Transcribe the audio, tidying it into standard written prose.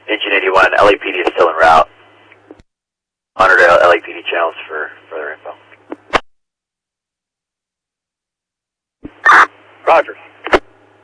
Engine 81, LAPD is still en route. Monitor LAPD channels for further info. Roger.